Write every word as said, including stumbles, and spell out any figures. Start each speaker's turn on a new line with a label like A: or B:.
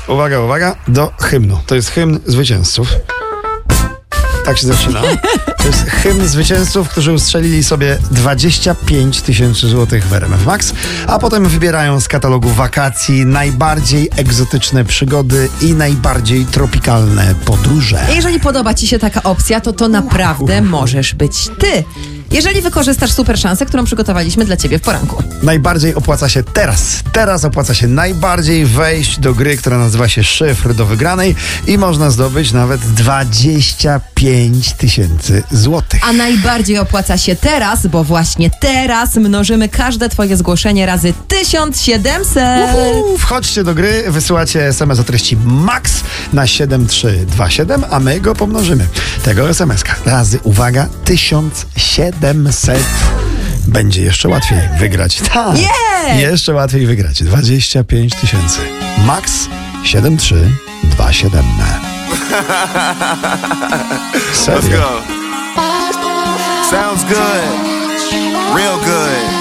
A: uwaga, uwaga, do hymnu. To jest hymn zwycięzców. Tak się zaczyna. To jest hymn zwycięzców, którzy ustrzelili sobie dwadzieścia pięć tysięcy złotych w R M F Max, a potem wybierają z katalogu wakacji najbardziej egzotyczne przygody i najbardziej tropikalne podróże.
B: Jeżeli podoba Ci się taka opcja, to to naprawdę możesz być Ty. Jeżeli wykorzystasz super szansę, którą przygotowaliśmy dla Ciebie w poranku.
A: Najbardziej opłaca się teraz. Teraz opłaca się najbardziej wejść do gry, która nazywa się Szyfr do wygranej i można zdobyć nawet dwadzieścia pięć tysięcy złotych.
B: A najbardziej opłaca się teraz, bo właśnie teraz mnożymy każde Twoje zgłoszenie razy tysiąc siedemset.
A: Uhu, wchodźcie do gry, wysyłacie es em es o treści MAX na siedem trzy dwa siedem, a my go pomnożymy. Tego es em es ka razy, uwaga, tysiąc siedemset. Będzie jeszcze łatwiej wygrać. Tak,
B: yeah!
A: Jeszcze łatwiej wygrać. dwadzieścia pięć tysięcy. Max siedem trzy dwa siedem.
C: Serio. Let's go. Sounds good. Real good.